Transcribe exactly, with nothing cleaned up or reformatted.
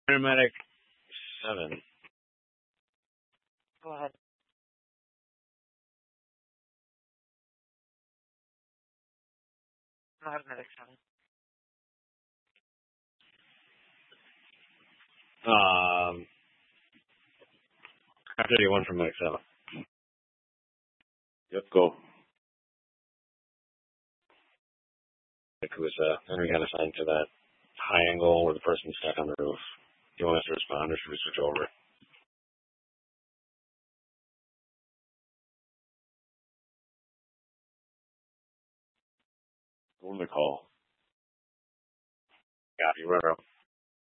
Paramedic seven. Go ahead. Go ahead, Medic seven. Um, thirty-one from Medic seven. Yep, go. Who was uh, Henry got assigned to that high angle where the person's stuck on the roof. Do you want us to respond, or should we switch over? Go on the call. Copy, Roro.